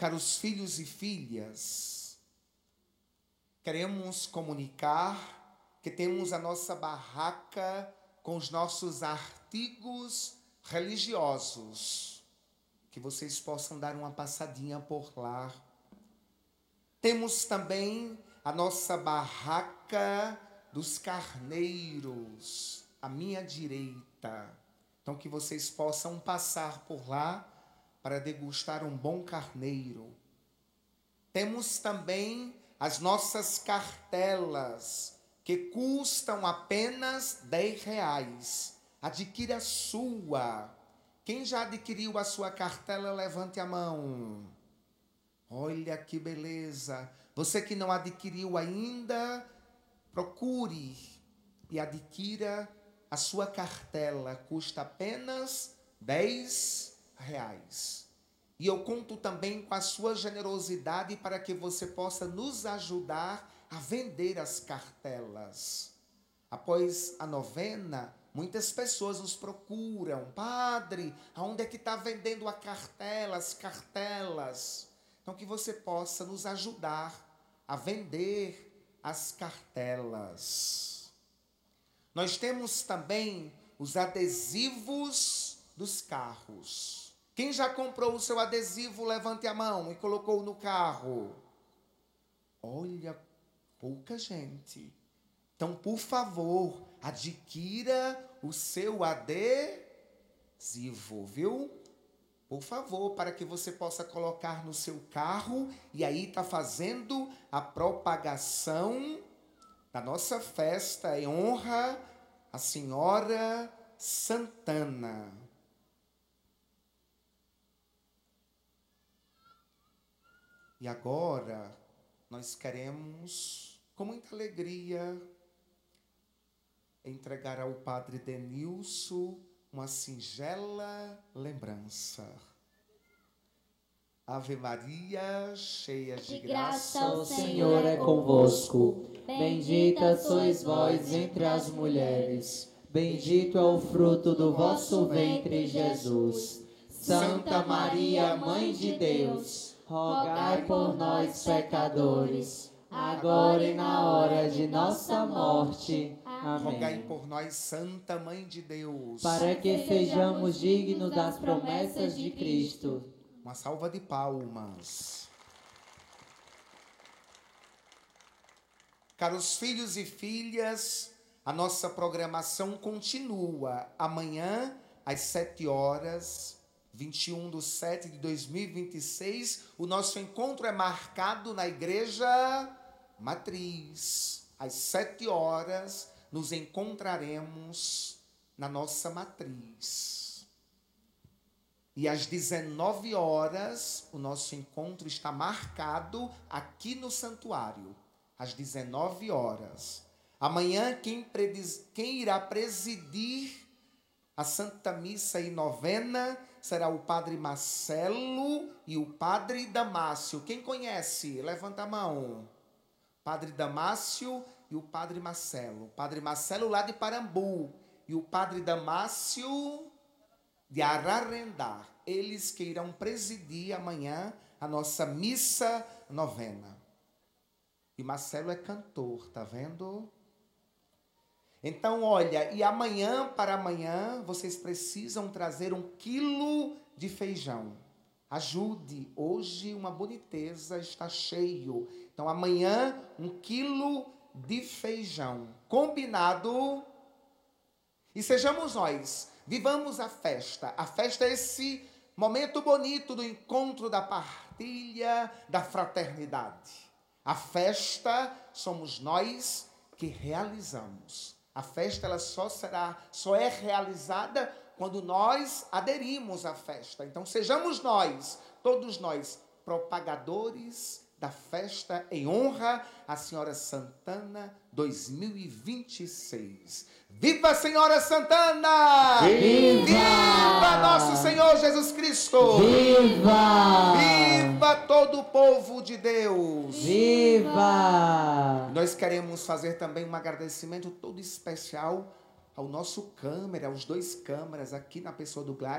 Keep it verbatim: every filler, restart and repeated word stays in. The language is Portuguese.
Caros filhos e filhas, queremos comunicar que temos a nossa barraca com os nossos artigos religiosos, que vocês possam dar uma passadinha por lá. Temos também a nossa barraca dos carneiros, à minha direita. Então que vocês possam passar por lá para degustar um bom carneiro. Temos também as nossas cartelas, que custam apenas dez reais. Adquira a sua. Quem já adquiriu a sua cartela, levante a mão. Olha que beleza. Você que não adquiriu ainda, procure e adquira a sua cartela. Custa apenas dez reais. E eu conto também com a sua generosidade para que você possa nos ajudar a vender as cartelas. Após a novena, muitas pessoas nos procuram. Padre, aonde é que está vendendo a cartela, as cartelas? Então que você possa nos ajudar a vender as cartelas. Nós temos também os adesivos dos carros. Quem já comprou o seu adesivo, levante a mão e colocou no carro. Olha, pouca gente. Então, por favor, adquira o seu adesivo, viu? Por favor, para que você possa colocar no seu carro e aí está fazendo a propagação da nossa festa em honra à Senhora Santana. E agora, nós queremos, com muita alegria, entregar ao Padre Denilson uma singela lembrança. Ave Maria, cheia de, de graça, graça, o Senhor é convosco. Bendita sois vós entre as mulheres. Bendito é o fruto do vosso ventre, Jesus. Santa Maria, Mãe de Deus, rogai por nós, pecadores, agora e na hora de nossa morte. Amém. Rogai por nós, Santa Mãe de Deus, para que sejamos dignos das promessas de Cristo. Uma salva de palmas. Caros filhos e filhas, a nossa programação continua. Amanhã, às sete horas, vinte e um de setembro de dois mil e vinte e seis, o nosso encontro é marcado na Igreja Matriz. Às sete horas, nos encontraremos na nossa matriz. E às dezenove horas, o nosso encontro está marcado aqui no santuário. Às dezenove horas. Amanhã, quem, prediz, quem irá presidir a Santa Missa e Novena será o Padre Marcelo e o Padre Damácio. Quem conhece? Levanta a mão. Padre Damácio e o Padre Marcelo. O Padre Marcelo lá de Parambu e o Padre Damácio de Ararendá. Eles que irão presidir amanhã a nossa missa novena. E Marcelo é cantor, tá vendo? Então, olha, e amanhã para amanhã vocês precisam trazer um quilo de feijão. Ajude, hoje uma boniteza está cheio. Então, amanhã um quilo de feijão. Combinado? E sejamos nós, vivamos a festa. A festa é esse momento bonito do encontro, da partilha, da fraternidade. A festa somos nós que realizamos. A festa ela só será, só é realizada quando nós aderimos à festa. Então sejamos nós, todos nós, propagadores da festa em honra à Senhora Santana dois mil e vinte e seis. Viva a Senhora Santana! Viva! Viva nosso Senhor Jesus Cristo! Viva! Viva todo o povo de Deus! Viva! Nós queremos fazer também um agradecimento todo especial ao nosso câmera, aos dois câmeras aqui na pessoa do Glad.